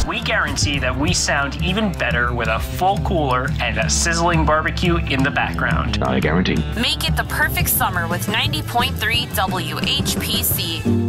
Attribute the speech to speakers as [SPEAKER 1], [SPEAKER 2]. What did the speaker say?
[SPEAKER 1] we guarantee that we sound even better with a full cooler and a sizzling barbecue in the background.
[SPEAKER 2] Not a guarantee.
[SPEAKER 3] Make it the perfect summer with 90.3 WHPC.